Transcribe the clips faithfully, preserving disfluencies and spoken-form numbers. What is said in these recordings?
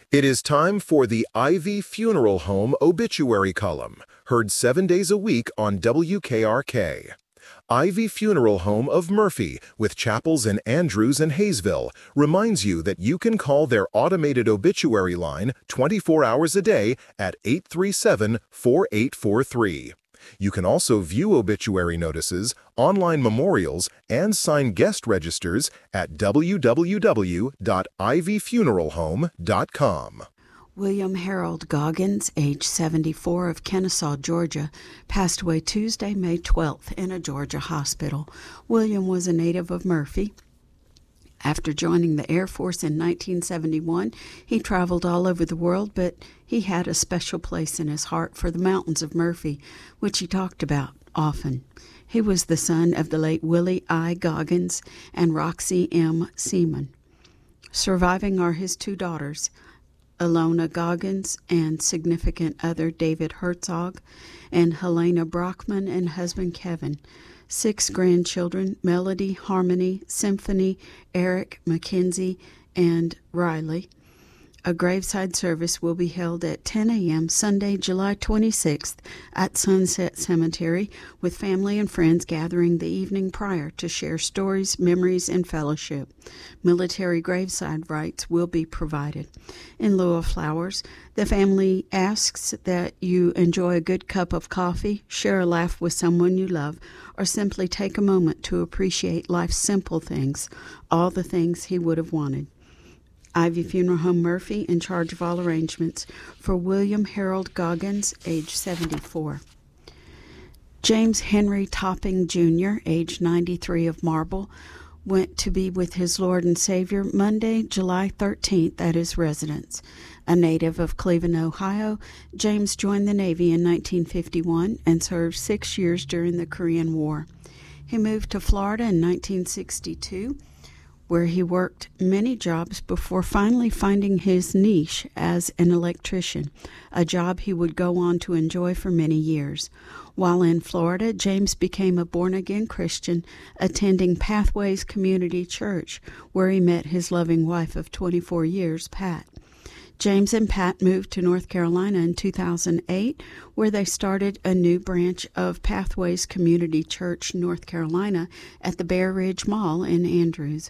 It is time for the Ivy Funeral Home obituary column, heard seven days a week on W K R K. Ivy Funeral Home of Murphy, with chapels in Andrews and Hayesville, reminds you that you can call their automated obituary line twenty-four hours a day at eight three seven, four eight four three. You can also view obituary notices, online memorials, and sign guest registers at w w w dot ivy funeral home dot com. William Harold Goggins, age seventy-four, of Kennesaw, Georgia, passed away Tuesday, May twelfth, in a Georgia hospital. William was a native of Murphy. After joining the Air Force in nineteen seventy-one, he traveled all over the world, but he had a special place in his heart for the mountains of Murphy, which he talked about often. He was the son of the late Willie I. Goggins and Roxy M. Seaman. Surviving are his two daughters, Ilona Goggins and significant other David Herzog, and Helena Brockman and husband Kevin. Six grandchildren, Melody, Harmony, Symphony, Eric, Mackenzie, and Riley. A graveside service will be held at ten a.m. Sunday, July twenty-sixth at Sunset Cemetery, with family and friends gathering the evening prior to share stories, memories, and fellowship. Military graveside rites will be provided. In lieu of flowers, the family asks that you enjoy a good cup of coffee, share a laugh with someone you love, or simply take a moment to appreciate life's simple things, all the things he would have wanted. Ivy Funeral Home Murphy, in charge of all arrangements for William Harold Goggins, age seventy-four. James Henry Topping, Junior, age ninety-three, of Marble, went to be with his Lord and Savior Monday, July thirteenth, at his residence. A native of Cleveland, Ohio, James joined the Navy in nineteen fifty-one and served six years during the Korean War. He moved to Florida in nineteen sixty-two, where he worked many jobs before finally finding his niche as an electrician, a job he would go on to enjoy for many years. While in Florida, James became a born-again Christian, attending Pathways Community Church, where he met his loving wife of twenty-four years, Pat. James and Pat moved to North Carolina in two thousand eight, where they started a new branch of Pathways Community Church, North Carolina, at the Bear Ridge Mall in Andrews.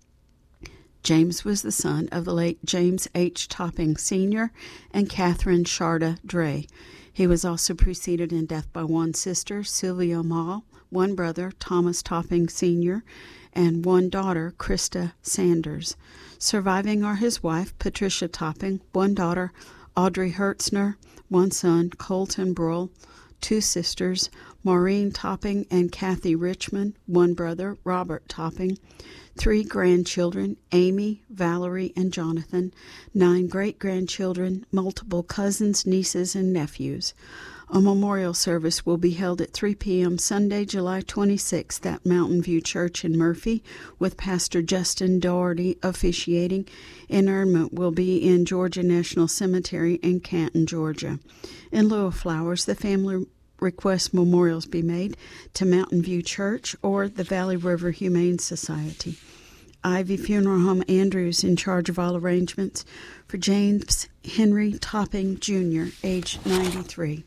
James was the son of the late James H. Topping, Senior and Catherine Sharda Dre. He was also preceded in death by one sister, Sylvia Mall, one brother, Thomas Topping, Senior, and one daughter, Krista Sanders. Surviving are his wife, Patricia Topping, one daughter, Audrey Hertzner, one son, Colton Brull, two sisters, Maureen Topping and Kathy Richmond, one brother, Robert Topping, three grandchildren, Amy, Valerie, and Jonathan, nine great-grandchildren, multiple cousins, nieces, and nephews. A memorial service will be held at three p.m. Sunday, July twenty-sixth at Mountain View Church in Murphy, with Pastor Justin Doherty officiating. Interment will be in Georgia National Cemetery in Canton, Georgia. In lieu of flowers, the family request memorials be made to Mountain View Church or the Valley River Humane Society. Ivy Funeral Home Andrews, in charge of all arrangements for James Henry Topping, Junior, age ninety-three.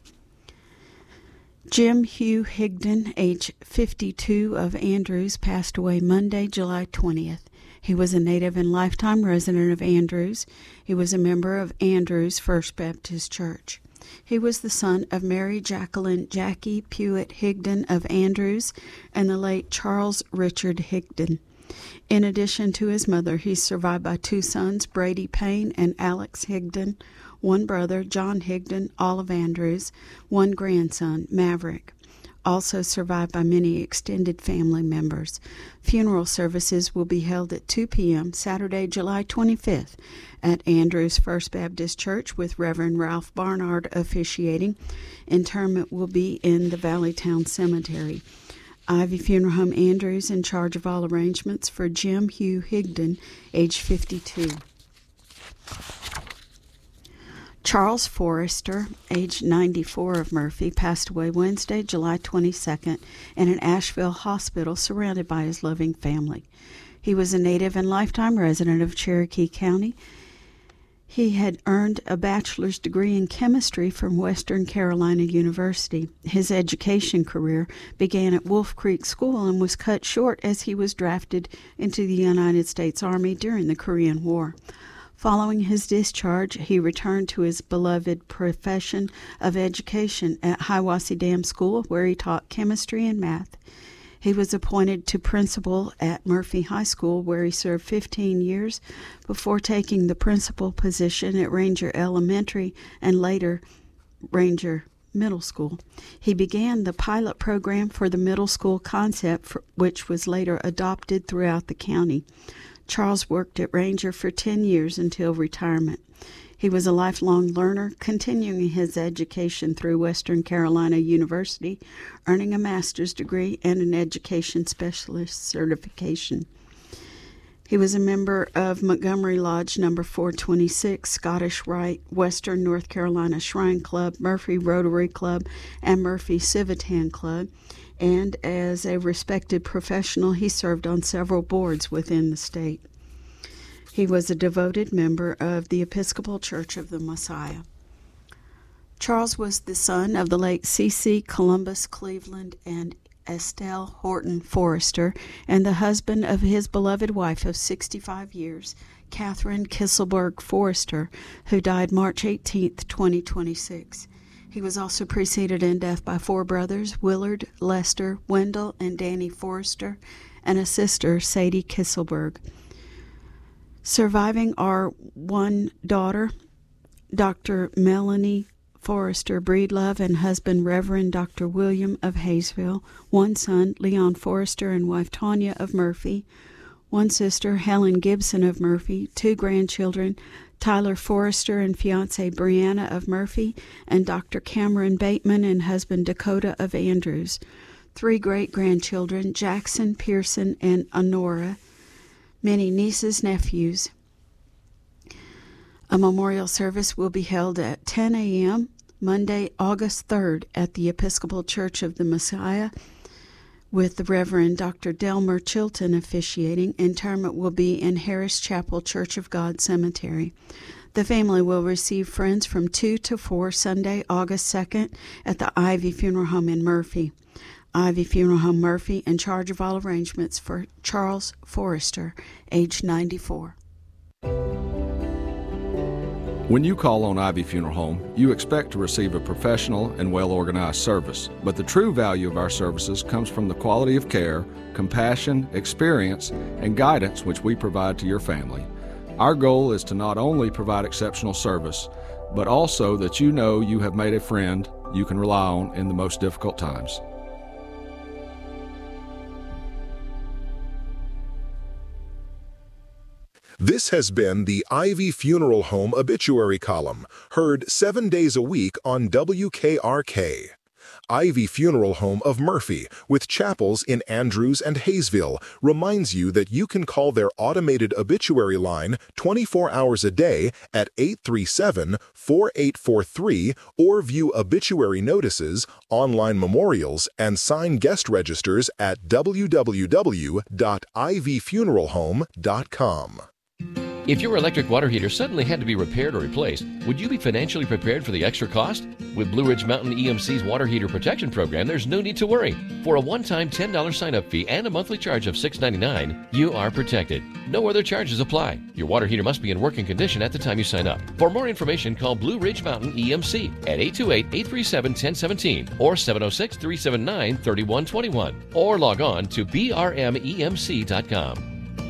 Jim Hugh Higdon, age fifty-two, of Andrews, passed away Monday, July twentieth. He was a native and lifetime resident of Andrews. He was a member of Andrews First Baptist Church. He was the son of Mary Jacqueline Jackie Pewitt Higdon of Andrews and the late Charles Richard Higdon. In addition to his mother, he's survived by two sons, Brady Payne and Alex Higdon, one brother, John Higdon, all of Andrews, one grandson, Maverick. Also survived by many extended family members. Funeral services will be held at two p.m. Saturday, July twenty-fifth at Andrews First Baptist Church, with Reverend Ralph Barnard officiating. Interment will be in the Valleytown Cemetery. Ivy Funeral Home Andrews, in charge of all arrangements for Jim Hugh Higdon, age fifty-two. Charles Forrester, age ninety-four, of Murphy, passed away Wednesday, July twenty-second, in an Asheville hospital surrounded by his loving family. He was a native and lifetime resident of Cherokee County. He had earned a bachelor's degree in chemistry from Western Carolina University. His education career began at Wolf Creek School and was cut short as he was drafted into the United States Army during the Korean War. Following his discharge, he returned to his beloved profession of education at Hiawassee Dam School, where he taught chemistry and math. He was appointed to principal at Murphy High School, where he served fifteen years before taking the principal position at Ranger Elementary and later Ranger Middle School. He began the pilot program for the middle school concept, for, which was later adopted throughout the county. Charles worked at Ranger for ten years until retirement. He was a lifelong learner, continuing his education through Western Carolina University, earning a master's degree and an education specialist certification. He was a member of Montgomery Lodge number four twenty-six, Scottish Rite, Western North Carolina Shrine Club, Murphy Rotary Club, and Murphy Civitan Club. And as a respected professional, he served on several boards within the state. He was a devoted member of the Episcopal Church of the Messiah. Charles was the son of the late C C Columbus Cleveland and Estelle Horton Forrester, and the husband of his beloved wife of sixty-five years, Catherine Kisselberg Forrester, who died March eighteenth, twenty twenty-six. He was also preceded in death by four brothers, Willard, Lester, Wendell, and Danny Forrester, and a sister, Sadie Kisselberg. Surviving are one daughter, Doctor Melanie Forrester Breedlove, and husband Reverend Doctor William of Hayesville, one son, Leon Forrester, and wife Tanya of Murphy, one sister, Helen Gibson of Murphy, two grandchildren, Tyler Forrester and fiancée Brianna of Murphy, and Doctor Cameron Bateman and husband Dakota of Andrews, three great-grandchildren, Jackson, Pearson, and Honora, many nieces, nephews. A memorial service will be held at ten a.m. Monday, August third at the Episcopal Church of the Messiah, with the Reverend Doctor Delmer Chilton officiating. Interment will be in Harris Chapel Church of God Cemetery. The family will receive friends from two to four Sunday, August second at the Ivy Funeral Home in Murphy. Ivy Funeral Home Murphy, in charge of all arrangements for Charles Forrester, age ninety-four. When you call on Ivy Funeral Home, you expect to receive a professional and well-organized service. But the true value of our services comes from the quality of care, compassion, experience, and guidance which we provide to your family. Our goal is to not only provide exceptional service, but also that you know you have made a friend you can rely on in the most difficult times. This has been the Ivy Funeral Home Obituary Column, heard seven days a week on W K R K. Ivy Funeral Home of Murphy, with chapels in Andrews and Hayesville, reminds you that you can call their automated obituary line twenty-four hours a day at eight three seven, four eight four three or view obituary notices, online memorials, and sign guest registers at w w w dot ivy funeral home dot com. If your electric water heater suddenly had to be repaired or replaced, would you be financially prepared for the extra cost? With Blue Ridge Mountain E M C's Water Heater Protection Program, there's no need to worry. For a one-time ten dollars sign-up fee and a monthly charge of six dollars and ninety-nine cents, you are protected. No other charges apply. Your water heater must be in working condition at the time you sign up. For more information, call Blue Ridge Mountain E M C at eight two eight, eight three seven, one zero one seven or seven oh six, three seven nine, three one two one or log on to b r m e m c dot com.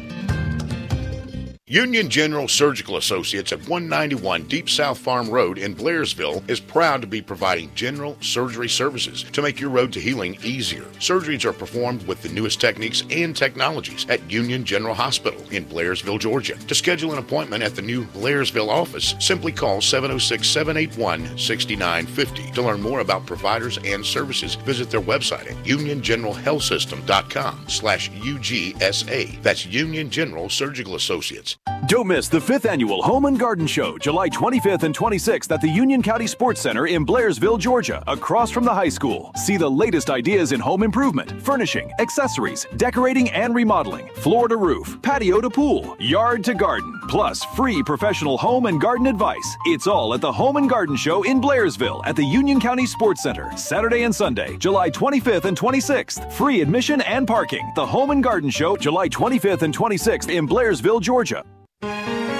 Union General Surgical Associates at one ninety-one Deep South Farm Road in Blairsville is proud to be providing general surgery services to make your road to healing easier. Surgeries are performed with the newest techniques and technologies at Union General Hospital in Blairsville, Georgia. To schedule an appointment at the new Blairsville office, simply call seven oh six, seven eight one, six nine five oh. To learn more about providers and services, visit their website at union general health system dot com slash U G S A. That's Union General Surgical Associates. Don't miss the fifth Annual Home and Garden Show, July twenty-fifth and twenty-sixth at the Union County Sports Center in Blairsville, Georgia, across from the high school. See the latest ideas in home improvement, furnishing, accessories, decorating and remodeling, floor to roof, patio to pool, yard to garden, plus free professional home and garden advice. It's all at the Home and Garden Show in Blairsville at the Union County Sports Center, Saturday and Sunday, July twenty-fifth and twenty-sixth. Free admission and parking. The Home and Garden Show, July twenty-fifth and twenty-sixth in Blairsville, Georgia.